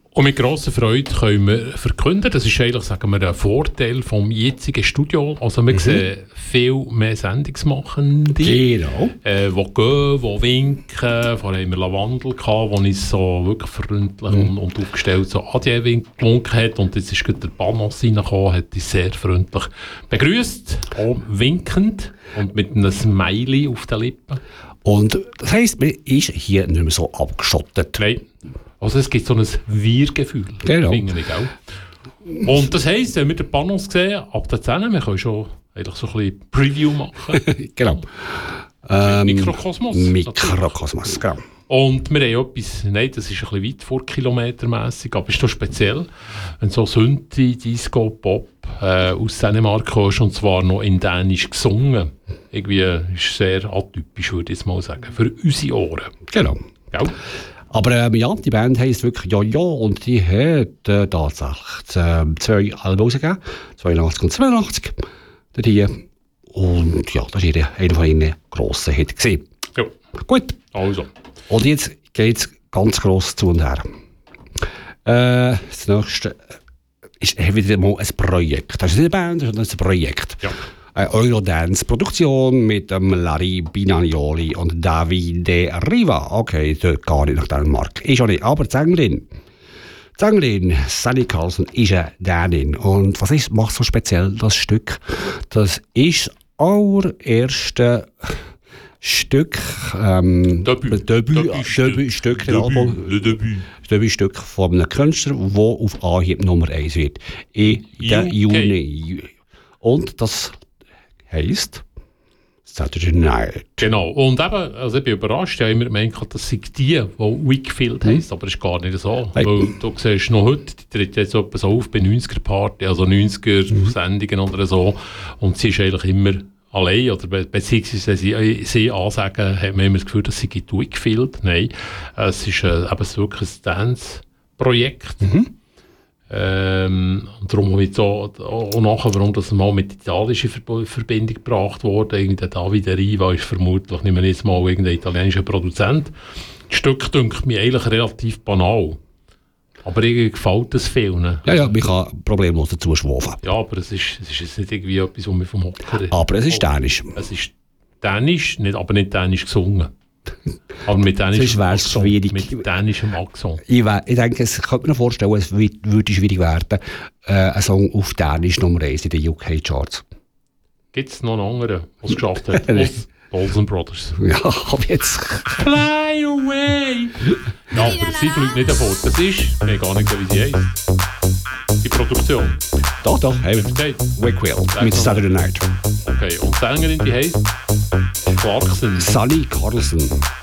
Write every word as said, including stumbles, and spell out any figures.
Und mit grosser Freude können wir verkünden, das ist eigentlich, sagen wir, ein Vorteil vom jetzigen Studio. Also wir mhm. sehen viel mehr Sendungsmachende, genau. äh, die gehen, die winken. Vorher haben wir Lavandel gehabt, der uns so wirklich freundlich mhm. und, und aufgestellt so Adieu gewunken hat. Und jetzt ist gerade der Panos reingekommen, hat uns sehr freundlich begrüßt, auch winkend und mit einem Smiley auf den Lippen. Und das heisst, man ist hier nicht mehr so abgeschottet. Nein. Also es gibt so ein Wir-Gefühl. Genau. Finde ich auch. Und das heisst, wenn wir den Panos sehen, ab der zehn, wir können schon eigentlich so ein bisschen Preview machen. Genau. Ähm, Mikrokosmos. Mikrokosmos, genau. Und wir haben etwas, nein, das ist ein bisschen weit vor kilometermässig, aber ist doch speziell, wenn so Synthi, Disco, Pop äh, aus Dänemark kommst, und zwar noch in Dänisch gesungen. Irgendwie ist sehr atypisch, würde ich jetzt mal sagen, für unsere Ohren. Genau. Ja. Aber ähm, ja, die Band heisst wirklich Ja Ja und die hat äh, tatsächlich äh, zwei Alben rausgegeben, zweiundachtzig und zweiundachtzig. Hier. Und ja, das war ihre, einer von ihren grossen Hits gewesen. Ja. Gut. Also. Und jetzt geht es ganz gross zu und her. Äh, das nächste ist wieder mal ein Projekt. Das ist nicht eine Band, sondern ein Projekt. Ja. Eine Eurodance-Produktion mit dem Larry Binagnoli und Davide Riva. Okay, dort gar nicht nach Dänemark. Ist auch nicht, aber die Sängerin. Die Sängerin Sally Carlson ist eine Dänin. Und was ist, macht so speziell das Stück? Das ist das allererste Stück, ähm, Debüt. Debüt, Debüt, Stück, Debütstück von einem Künstler, der auf Anhieb Nummer eins wird. In der Juni. Und das heisst Saturday Night. Genau. Und eben, also ich bin überrascht, ich habe immer gemeint, das sei die, die Wakefield heisst, aber das ist gar nicht so. Hey. Weil du siehst noch heute, die tritt jetzt so etwas auf bei neunziger-Party, also neunziger-Sendungen mhm. oder so. Und sie ist eigentlich immer allein, oder be- beziehungsweise sie, sie ansagen, hat man immer das Gefühl, dass sie die Wakefield. Nein, es ist äh, eben wirklich ein Dance-Projekt. Mhm. Ähm, und darum habe ich so auch nachher, warum das mal mit italienischer Ver- Verbindung gebracht wurde. Irgendwie der Davide Riva ist vermutlich, nehmen wir jetzt mal irgendein italienischer Produzent. Das Stück dünkt mir eigentlich relativ banal. Aber irgendwie gefällt es vielen. Ja, ja, man kann problemlos dazu schwafen. Ja, aber es ist, es ist jetzt nicht irgendwie etwas, was wir vom Hocker... Aber es ist dänisch. Es ist dänisch, nicht, aber nicht dänisch gesungen. Aber mit dänischem Akzent. Schwierig. Mit dänischem Akzent. Ich, we- ich denke, es könnte mir vorstellen, es wird, würde schwierig werden, äh, ein Song auf Dänisch Nummer eins in den U K-Charts. Gibt es noch einen anderen, der es geschafft hat? Os- Olsen Brothers. Ja, aber jetzt... Fly away! Ja, aber sie fliegt nicht davon. Das ist, ich weiß gar nicht, wie sie heisst. Die Produktion. Doch, doch, hey, Okay, Wakefield mit Saturday Night. okay. Und die Sängerin, die heisst Clarkson. Sally Carlson.